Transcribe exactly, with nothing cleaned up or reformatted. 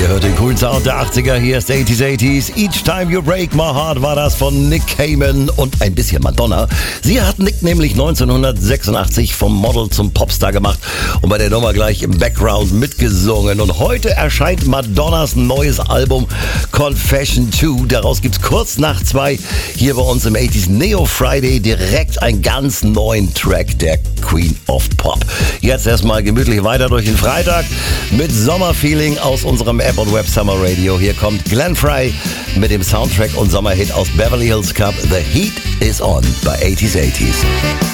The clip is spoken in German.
hört den coolen Sound der achtziger, hier ist achtziger, achtziger. Each Time You Break My Heart war das von Nick Cayman und ein bisschen Madonna. Sie hat Nick nämlich neunzehnhundertsechsundachtzig vom Model zum Popstar gemacht und bei der Nummer gleich im Background mitgesungen. Und heute erscheint Madonnas neues Album Confession zwei. Daraus gibt's kurz nach zwei hier bei uns im achtziger Neo Friday direkt einen ganz neuen Track der Queen of Pop. Jetzt erstmal gemütlich weiter durch den Freitag mit Sommerfeeling aus unserem App und Web Summer Radio. Hier kommt Glenn Frey mit dem Soundtrack und Sommerhit aus Beverly Hills Cop. The Heat is on bei achtziger, achtziger.